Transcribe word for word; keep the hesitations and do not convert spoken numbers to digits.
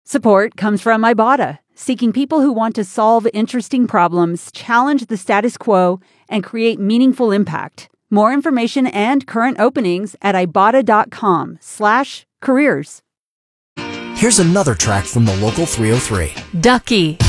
Support comes from Ibotta, seeking people who want to solve interesting problems, challenge the status quo, and create meaningful impact. More information and current openings at ibotta.com slash careers. Here's another track from the Local three oh three. Ducky.